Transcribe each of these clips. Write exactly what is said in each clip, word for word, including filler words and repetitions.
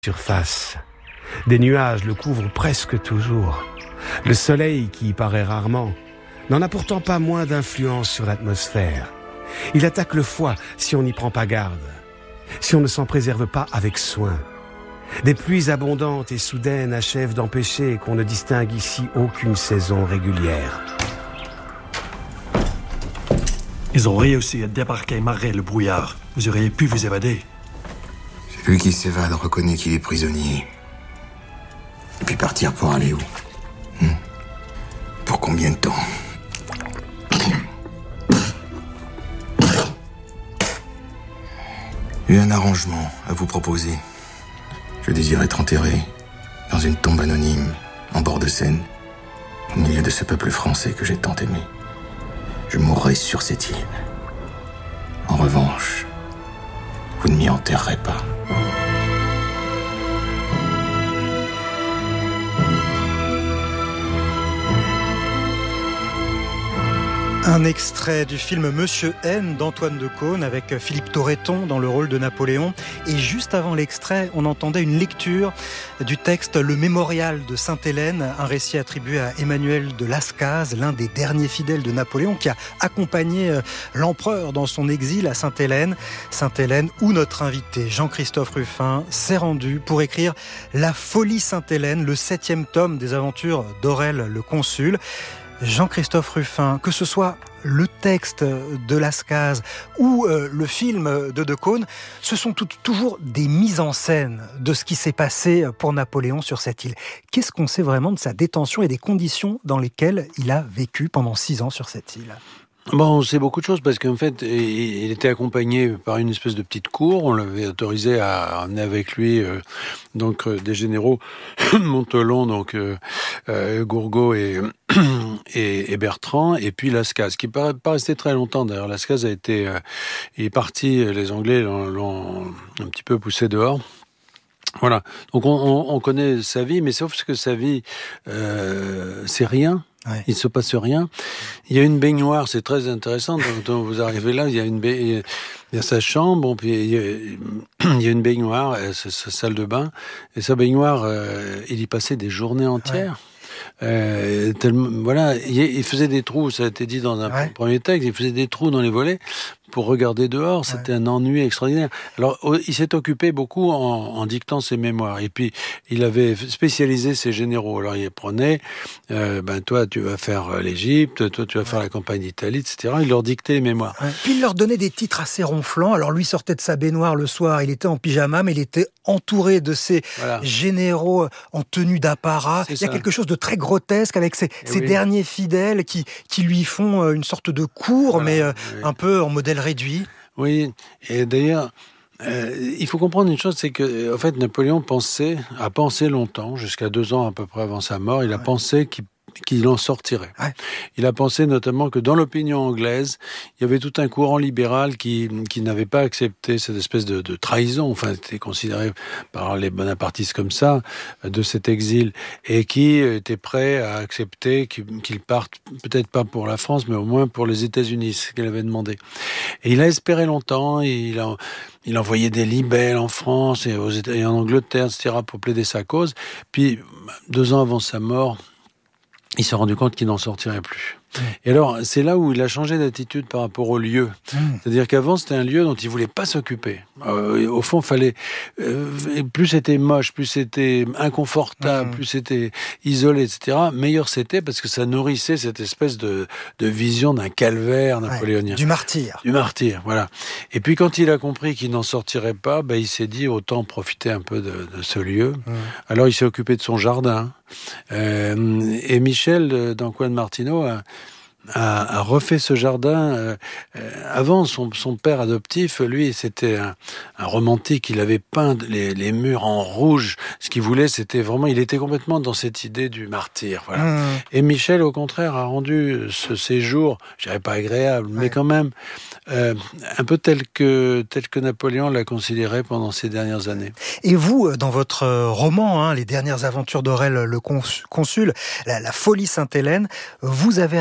surface. Des nuages le couvrent presque toujours. Le soleil, qui y paraît rarement, n'en a pourtant pas moins d'influence sur l'atmosphère. Il attaque le foie si on n'y prend pas garde, si on ne s'en préserve pas avec soin. Des pluies abondantes et soudaines achèvent d'empêcher qu'on ne distingue ici aucune saison régulière. Ils ont réussi à débarquer malgré le brouillard. Vous auriez pu vous évader. Celui qui s'évade reconnaît qu'il est prisonnier. Et puis partir pour aller où? hmm Pour combien de temps? J'ai un arrangement à vous proposer. Je désire être enterré dans une tombe anonyme, en bord de Seine, au milieu de ce peuple français que j'ai tant aimé. Je mourrai sur cette île. En revanche, vous ne m'y enterrerez pas. Un extrait du film Monsieur N d'Antoine de Caunes avec Philippe Torreton dans le rôle de Napoléon. Et juste avant l'extrait, on entendait une lecture du texte Le Mémorial de Sainte-Hélène, un récit attribué à Emmanuel de Lascaz, l'un des derniers fidèles de Napoléon, qui a accompagné l'empereur dans son exil à Sainte-Hélène. Sainte-Hélène, où notre invité Jean-Christophe Rufin s'est rendu pour écrire La Folie Sainte-Hélène, le septième tome des aventures d'Aurèle le Consul. Jean-Christophe Rufin, que ce soit le texte de Lascaz ou euh, le film de De Caunes, ce sont tout, toujours des mises en scène de ce qui s'est passé pour Napoléon sur cette île. Qu'est-ce qu'on sait vraiment de sa détention et des conditions dans lesquelles il a vécu pendant six ans sur cette île ? Bon, on sait beaucoup de choses parce qu'en fait, il était accompagné par une espèce de petite cour. On l'avait autorisé à emmener avec lui euh, donc euh, des généraux Montelon, donc euh, euh, Gourgaud et, et et Bertrand, et puis Lascaz, qui n'est pas resté très longtemps. D'ailleurs, Lascaz a été, euh, il est parti. Les Anglais l'ont, l'ont un petit peu poussé dehors. Voilà. Donc on, on, on connaît sa vie, mais sauf que sa vie, euh, c'est rien. Ouais. Il ne se passe rien. Il y a une baignoire, c'est très intéressant. Quand vous arrivez là, il y a une ba... il y a sa chambre, puis il y a, il y a une baignoire, sa, sa salle de bain, et sa baignoire, euh, il y passait des journées entières. Ouais. Euh, tellement, voilà, il, il faisait des trous, ça a été dit dans un ouais. premier texte, il faisait des trous dans les volets pour regarder dehors, c'était ouais. un ennui extraordinaire. Alors, il s'est occupé beaucoup en, en dictant ses mémoires, et puis il avait spécialisé ses généraux. Alors, il prenait, euh, ben toi, tu vas faire l'Égypte, toi, tu vas ouais. faire la campagne d'Italie, et cetera. Il leur dictait les mémoires. Ouais. Puis il leur donnait des titres assez ronflants. Alors, lui sortait de sa baignoire le soir, il était en pyjama, mais il était entouré de ses voilà. généraux en tenue d'apparat. C'est il y a ça. Quelque chose de très grotesque avec ces, ces oui. derniers fidèles qui, qui lui font une sorte de cours, voilà. mais euh, oui. un peu en modèle réduit. Oui, et d'ailleurs, euh, il faut comprendre une chose, c'est que en fait, Napoléon pensait, a pensé longtemps, jusqu'à deux ans à peu près avant sa mort, il a ouais. pensé qu'il qu'il en sortirait. Ouais. Il a pensé notamment que dans l'opinion anglaise, il y avait tout un courant libéral qui, qui n'avait pas accepté cette espèce de, de trahison, enfin, c'était considéré par les bonapartistes comme ça, de cet exil, et qui était prêt à accepter qu'il, qu'il parte, peut-être pas pour la France, mais au moins pour les États-Unis, ce qu'il avait demandé. Et il a espéré longtemps, il a... Il envoyait des libelles en France et, aux États- et en Angleterre, et cetera, pour plaider sa cause. Puis, deux ans avant sa mort, il s'est rendu compte qu'il n'en sortirait plus. Mmh. Et alors, c'est là où il a changé d'attitude par rapport au lieu. Mmh. C'est-à-dire qu'avant, c'était un lieu dont il voulait pas s'occuper. Euh, au fond, fallait euh, plus c'était moche, plus c'était inconfortable, mmh. plus c'était isolé, et cetera. Meilleur c'était parce que ça nourrissait cette espèce de, de vision d'un calvaire napoléonien. Ouais, du martyr. Du martyr, voilà. Et puis quand il a compris qu'il n'en sortirait pas, bah, il s'est dit autant profiter un peu de, de ce lieu. Mmh. Alors il s'est occupé de son jardin. Euh, et Michel d'Antoine Martineau a A, a refait ce jardin. Euh, avant, son, son père adoptif, lui, c'était un, un romantique. Il avait peint les, les murs en rouge. Ce qu'il voulait, c'était vraiment... Il était complètement dans cette idée du martyr. Voilà. Mmh. Et Michel, au contraire, a rendu ce séjour, je dirais pas agréable, ouais. mais quand même euh, un peu tel que, tel que Napoléon l'a considéré pendant ces dernières années. Et vous, dans votre roman, hein, Les dernières aventures d'Aurèle le Consul, la, la folie Sainte-Hélène, vous avez à cœur aussi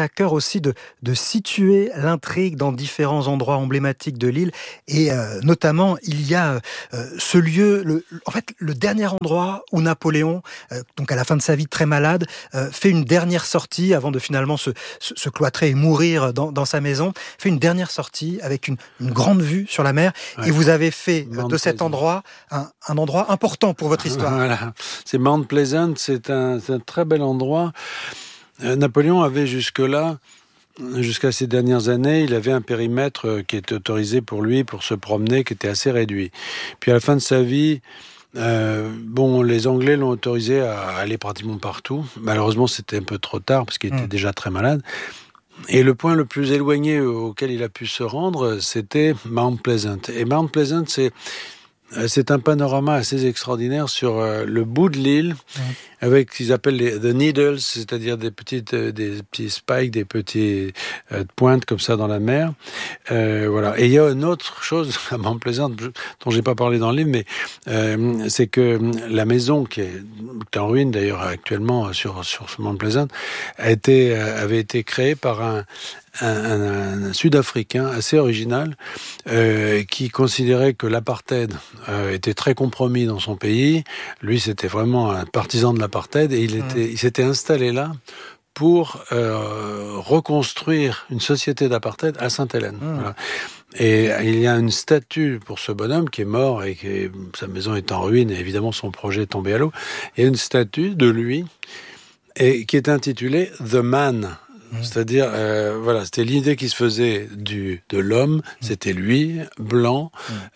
aussi de, de situer l'intrigue dans différents endroits emblématiques de l'île. Et euh, notamment, il y a euh, ce lieu, le, en fait, le dernier endroit où Napoléon, euh, donc à la fin de sa vie très malade, euh, fait une dernière sortie avant de finalement se, se, se cloîtrer et mourir dans, dans sa maison, fait une dernière sortie avec une, une grande vue sur la mer. Ouais. Et vous avez fait euh, de cet endroit un, un endroit important pour votre histoire. Voilà, c'est Mount Pleasant, c'est un, c'est un très bel endroit. Euh, Napoléon avait jusque-là, jusqu'à ces dernières années, il avait un périmètre qui était autorisé pour lui, pour se promener, qui était assez réduit. Puis à la fin de sa vie, euh, bon, les Anglais l'ont autorisé à aller pratiquement partout. Malheureusement, c'était un peu trop tard, parce qu'il était mmh. déjà très malade. Et le point le plus éloigné auquel il a pu se rendre, c'était Mount Pleasant. Et Mount Pleasant, c'est... C'est un panorama assez extraordinaire sur euh, le bout de l'île, mmh. avec ce qu'ils appellent les the needles, c'est-à-dire des petites, euh, des petits spikes, des petites euh, pointes comme ça dans la mer. Euh, voilà. Et il y a une autre chose à Mount Pleasant dont j'ai pas parlé dans le livre, mais euh, c'est que la maison qui est, qui est en ruine d'ailleurs actuellement sur sur ce Mount Pleasant a été euh, avait été créée par un Un, un, un Sud-Africain assez original euh, qui considérait que l'apartheid euh, était très compromis dans son pays. Lui, c'était vraiment un partisan de l'apartheid et il, était, mmh. il s'était installé là pour euh, reconstruire une société d'apartheid à Sainte-Hélène. Mmh. Voilà. Et il y a une statue pour ce bonhomme qui est mort et qui, sa maison est en ruine et évidemment son projet est tombé à l'eau. Il y a une statue de lui et qui est intitulée « The Man ». C'est-à-dire, euh, voilà, c'était l'idée qui se faisait du de l'homme, c'était lui, blanc,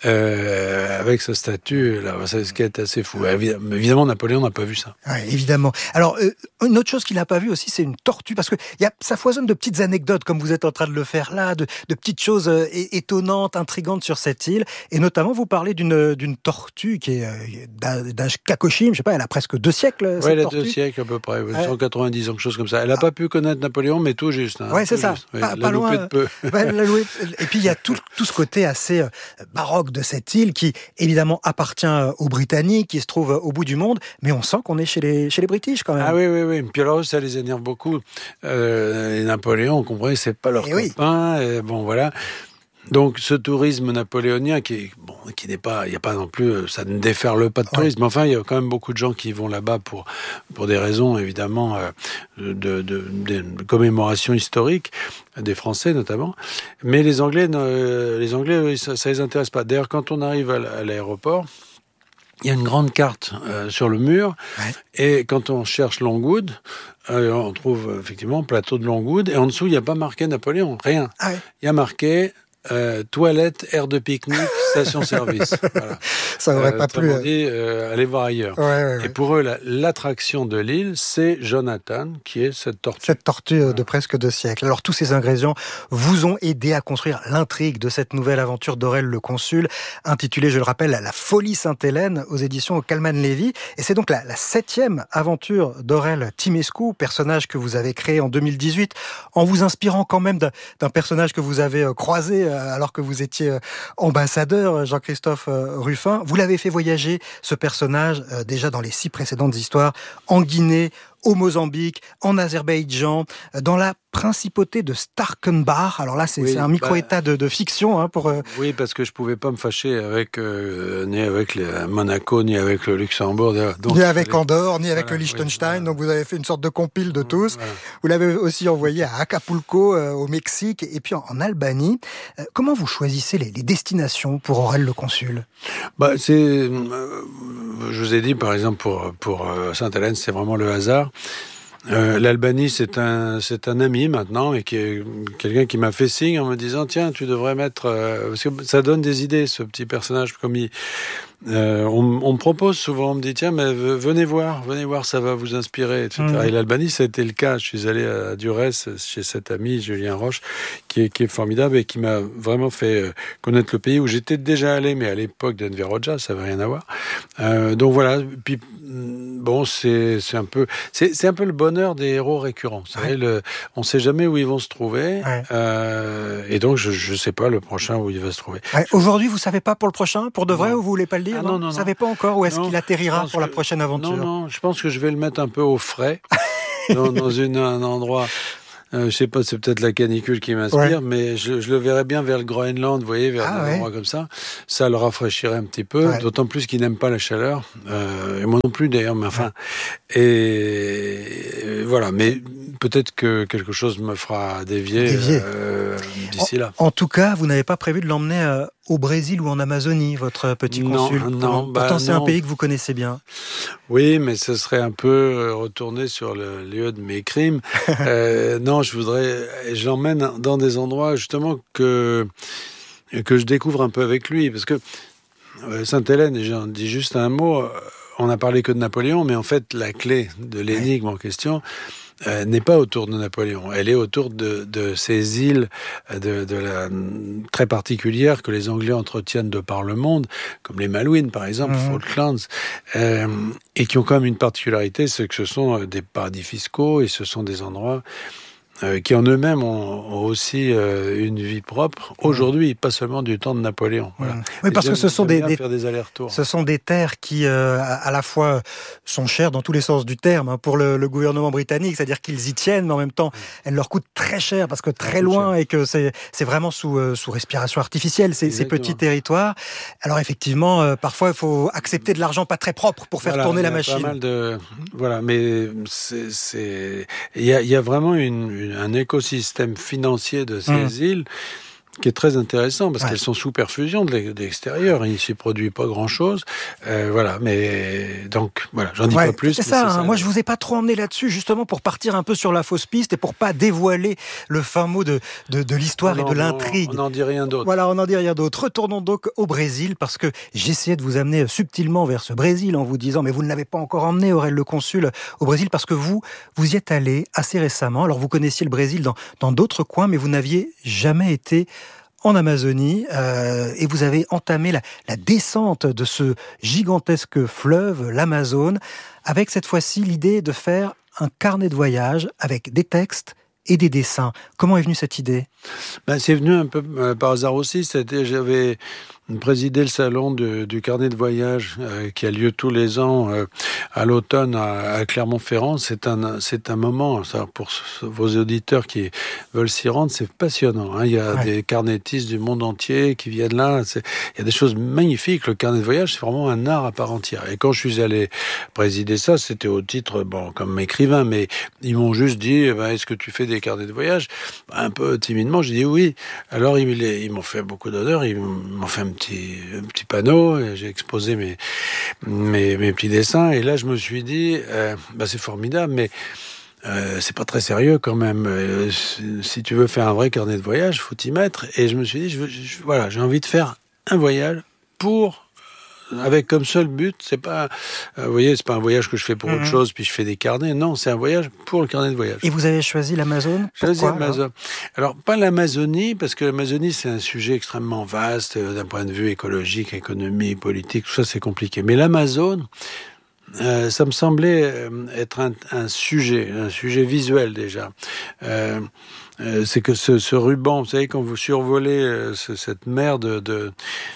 euh, avec sa statue, là, c'est ce qui est assez fou. Évidemment, Napoléon n'a pas vu ça. Ouais, évidemment. Alors, euh, une autre chose qu'il n'a pas vu aussi, c'est une tortue, parce que y a, ça foisonne de petites anecdotes, comme vous êtes en train de le faire là, de, de petites choses euh, étonnantes, intrigantes sur cette île, et notamment, vous parlez d'une, d'une tortue qui est euh, d'un, d'un Kakoshim, je sais pas, elle a presque deux siècles, cette ouais, elle a tortue. deux siècles à peu près, ouais. cent quatre-vingt-dix ans, quelque chose comme ça. Elle n'a ah. pas pu connaître Napoléon, mais tout juste. Hein, ouais, c'est ça. Juste. Pas, ouais, pas loin. De peu. Ouais, et puis il y a tout, tout ce côté assez euh, baroque de cette île qui évidemment appartient aux Britanniques, qui se trouve au bout du monde, mais on sent qu'on est chez les chez les British quand même. Ah oui, oui, oui. Puis alors ça les énerve beaucoup. Euh, et Napoléon, vous comprenez, c'est pas leur et copain. Oui. Et bon voilà. Donc ce tourisme napoléonien qui est, bon, qui n'est pas, il y a pas non plus, ça ne déferle pas de tourisme. Ouais. Enfin, il y a quand même beaucoup de gens qui vont là-bas pour pour des raisons évidemment euh, de, de, de, de commémoration historique des Français notamment. Mais les Anglais, euh, les Anglais, ça, ça les intéresse pas. D'ailleurs, quand on arrive à l'aéroport, il y a une grande carte euh, sur le mur, ouais. Et quand on cherche Longwood, euh, on trouve effectivement plateau de Longwood, et en dessous il n'y a pas marqué Napoléon, rien. Ah ouais. Il y a marqué Euh, toilette, aire de pique-nique, station-service. Voilà. Ça n'aurait euh, pas plu. Dit, euh, allez voir ailleurs. Ouais, ouais, ouais. Et pour eux, la, l'attraction de l'île, c'est Jonathan, qui est cette tortue. Cette tortue voilà. de presque deux siècles. Alors, tous ces ingrédients vous ont aidé à construire l'intrigue de cette nouvelle aventure d'Aurel le Consul, intitulée, je le rappelle, La Folie Sainte-Hélène, aux éditions Calman-Lévy. Et c'est donc la, la septième aventure d'Aurel Timescu, personnage que vous avez créé en deux mille dix-huit, en vous inspirant quand même d'un, d'un personnage que vous avez croisé alors que vous étiez ambassadeur, Jean-Christophe Rufin. Vous l'avez fait voyager, ce personnage, déjà dans les six précédentes histoires, en Guinée, au Mozambique, en Azerbaïdjan, dans la principauté de Starkenbach. Alors là, c'est, oui, c'est un micro-état bah, de, de fiction. Hein, pour, euh... Oui, parce que je ne pouvais pas me fâcher avec, euh, ni avec les Monaco, ni avec le Luxembourg. Donc, ni avec fallait... Andorre, ni avec voilà, le Liechtenstein. Oui, donc vous avez fait une sorte de compile de tous. Voilà. Vous l'avez aussi envoyé à Acapulco, euh, au Mexique, et puis en, en Albanie. Euh, comment vous choisissez les, les destinations pour Aurel le Consul ? bah, c'est, euh, Je vous ai dit, par exemple, pour, pour euh, Sainte-Hélène, c'est vraiment le hasard. Euh, L'Albanie, c'est un, c'est un ami maintenant, et qui est quelqu'un qui m'a fait signe en me disant tiens, tu devrais mettre, euh, parce que ça donne des idées, ce petit personnage, comme il, euh, on, on me propose souvent, on me dit tiens, mais venez voir, venez voir, ça va vous inspirer, et cetera. Mmh. Et l'Albanie, ça a été le cas. Je suis allé à Durrës chez cet ami Julien Roche, qui est, qui est formidable et qui m'a vraiment fait connaître le pays où j'étais déjà allé, mais à l'époque d'Enver Hoxha, ça n'avait rien à voir. Euh, donc voilà. Puis bon, c'est, c'est un peu, c'est, c'est un peu le bonheur des héros récurrents. Vous ouais. savez, le, on ne sait jamais où ils vont se trouver, ouais. euh, et donc je ne sais pas le prochain où il va se trouver. Ouais. Aujourd'hui, vous savez pas pour le prochain, pour de vrai, non. ou vous voulez pas le dire? Ah, non, non, vous non. savez pas encore où est-ce non, qu'il atterrira pour la que, prochaine aventure? Non, non, je pense que je vais le mettre un peu au frais, dans, dans une, un endroit Euh, je sais pas, c'est peut-être la canicule qui m'inspire, Ouais. mais je, je le verrais bien vers le Groenland, vous voyez, vers Ah, des ouais. endroits comme ça. Ça le rafraîchirait un petit peu, Ouais. d'autant plus qu'il n'aime pas la chaleur. Euh, et moi non plus d'ailleurs, mais enfin. Et, et voilà, mais peut-être que quelque chose me fera dévier, Dévier. euh, d'ici là. En tout cas, vous n'avez pas prévu de l'emmener euh, au Brésil ou en Amazonie, votre petit Non, consul. non, bah, Pourtant, c'est non. un pays que vous connaissez bien. Oui, mais ce serait un peu retourner sur le lieu de mes crimes. euh, non, je voudrais, je l'emmène dans des endroits justement que que je découvre un peu avec lui, parce que euh, Sainte-Hélène, et j'en dis juste un mot. euh, On n'a parlé que de Napoléon, mais en fait, la clé de l'énigme en question euh, n'est pas autour de Napoléon. Elle est autour de, de ces îles de, de la, très particulières que les Anglais entretiennent de par le monde, comme les Malouines, par exemple, Mhm. Falklands, euh, et qui ont quand même une particularité, c'est que ce sont des paradis fiscaux et ce sont des endroits euh, qui en eux-mêmes ont, ont aussi euh, une vie propre aujourd'hui, pas seulement du temps de Napoléon. Voilà. Oui, parce Et que j'aime- ce sont j'aime des, bien des- faire des allers-retours. ce sont des terres qui, euh, à à la fois, sont chères dans tous les sens du terme hein, pour le, le gouvernement britannique, c'est-à-dire qu'ils y tiennent, mais en même temps, elles leur coûtent très cher parce que très coûte loin et que c'est c'est vraiment sous, euh, sous respiration artificielle, ces, ces Exactement. petits territoires. Alors effectivement, euh, parfois, il faut accepter de l'argent pas très propre pour faire Voilà, tourner il y la a machine. Pas mal de voilà, mais c'est c'est il y a il y a vraiment une, une- un écosystème financier de ces Mmh. îles qui est très intéressant parce Ouais. qu'elles sont sous perfusion de l'ex- de l'extérieur. Il ne s'y produit pas grand-chose. Euh, voilà, mais donc voilà, j'en dis Ouais, pas plus. c'est mais ça, c'est hein. Moi, je vous ai pas trop emmené là-dessus, justement pour partir un peu sur la fausse piste et pour pas dévoiler le fin mot de, de, de l'histoire Non, et de non, l'intrigue. On n'en dit rien d'autre. Voilà, on n'en dit rien d'autre. Retournons donc au Brésil, parce que j'essayais de vous amener subtilement vers ce Brésil en vous disant, mais vous ne l'avez pas encore emmené, Aurèle le Consul, au Brésil, parce que vous, vous y êtes allé assez récemment. Alors, vous connaissiez le Brésil dans, dans d'autres coins, mais vous n'aviez jamais été en Amazonie, euh, et vous avez entamé la, la descente de ce gigantesque fleuve, l'Amazone, avec cette fois-ci l'idée de faire un carnet de voyage avec des textes et des dessins. Comment est venue cette idée ? Ben, c'est venu un peu euh, par hasard aussi. C'était, j'avais présidé le salon de, du carnet de voyage euh, qui a lieu tous les ans euh, à l'automne à, à Clermont-Ferrand. C'est un, c'est un moment, ça, pour vos auditeurs qui veulent s'y rendre, c'est passionnant. Hein. Il y a Ouais. des carnétistes du monde entier qui viennent là. C'est, il y a des choses magnifiques. Le carnet de voyage, c'est vraiment un art à part entière. Et quand je suis allé présider ça, c'était au titre, bon, comme écrivain, mais ils m'ont juste dit, eh ben, est-ce que tu fais des carnets de voyage ? Un peu timidement, j'ai dit oui. Alors ils, ils m'ont fait beaucoup d'honneur, ils m'ont fait un petit, un petit panneau, et j'ai exposé mes, mes, mes petits dessins, et là je me suis dit, euh, bah, c'est formidable, mais euh, c'est pas très sérieux quand même. Euh, si tu veux faire un vrai carnet de voyage, faut t'y mettre. Et je me suis dit, je veux, je, voilà, j'ai envie de faire un voyage pour avec comme seul but, c'est pas, euh, vous voyez, c'est pas un voyage que je fais pour Mmh. autre chose, puis je fais des carnets. Non, c'est un voyage pour le carnet de voyage. Et vous avez choisi l'Amazone ? Choisi Pourquoi, alors l'Amazone. Alors, pas l'Amazonie, parce que l'Amazonie, c'est un sujet extrêmement vaste euh, d'un point de vue écologique, économique, politique, tout ça, c'est compliqué. Mais l'Amazone, euh, ça me semblait euh, être un, un sujet, un sujet visuel déjà. Euh, euh, c'est que ce, ce ruban, vous savez, quand vous survolez euh, ce, cette mer de... de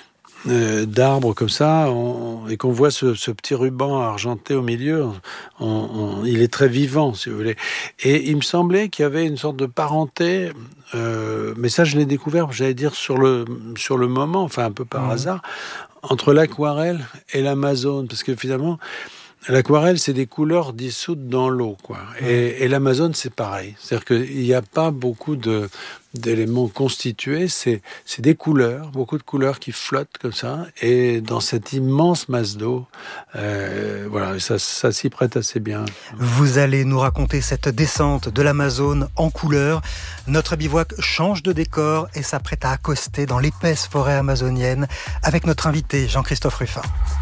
Euh, d'arbres comme ça, on, et qu'on voit ce, ce petit ruban argenté au milieu, on, on, il est très vivant, si vous voulez. Et il me semblait qu'il y avait une sorte de parenté, euh, mais ça je l'ai découvert, j'allais dire, sur le, sur le moment, enfin un peu par Mmh. hasard, entre l'aquarelle et l'Amazone, parce que finalement, l'aquarelle, c'est des couleurs dissoutes dans l'eau, quoi. Et, et l'Amazone, c'est pareil. C'est-à-dire qu'il n'y a pas beaucoup de, d'éléments constitués, c'est, c'est des couleurs, beaucoup de couleurs qui flottent comme ça, et dans cette immense masse d'eau, euh, voilà, ça, ça s'y prête assez bien. Vous allez nous raconter cette descente de l'Amazone en couleur. Notre bivouac change de décor et s'apprête à accoster dans l'épaisse forêt amazonienne avec notre invité Jean-Christophe Rufin.